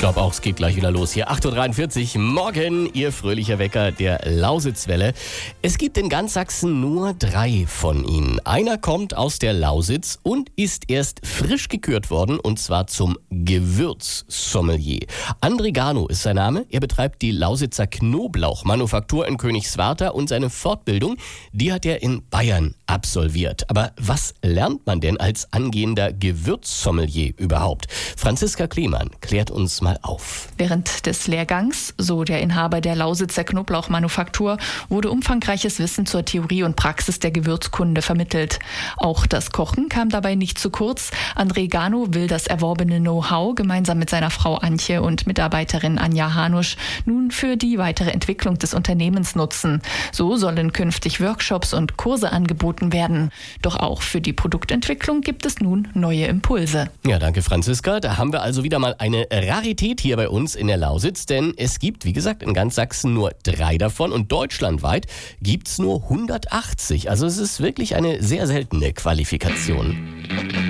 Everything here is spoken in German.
glaube auch, es geht gleich wieder los hier. 8.43 Uhr, morgen, Ihr fröhlicher Wecker der Lausitzwelle. Es gibt in ganz Sachsen nur 3 von ihnen. Einer kommt aus der Lausitz und ist erst frisch gekürt worden, und zwar zum Gewürzsommelier. André Gano ist sein Name. Er betreibt die Lausitzer Knoblauchmanufaktur in Königswartha und seine Fortbildung, die hat er in Bayern absolviert. Aber was lernt man denn als angehender Gewürzsommelier überhaupt? Franziska Klemann klärt uns mal auf. Während des Lehrgangs, so der Inhaber der Lausitzer Knoblauchmanufaktur, wurde umfangreiches Wissen zur Theorie und Praxis der Gewürzkunde vermittelt. Auch das Kochen kam dabei nicht zu kurz. André Gano will das erworbene Know-how gemeinsam mit seiner Frau Antje und Mitarbeiterin Anja Hanusch nun für die weitere Entwicklung des Unternehmens nutzen. So sollen künftig Workshops und Kurse angeboten werden. Doch auch für die Produktentwicklung gibt es nun neue Impulse. Ja, danke Franziska. Da haben wir also wieder mal eine Rarität hier bei uns in der Lausitz, denn es gibt, wie gesagt, in ganz Sachsen nur 3 davon und deutschlandweit gibt es nur 180. Also es ist wirklich eine sehr seltene Qualifikation.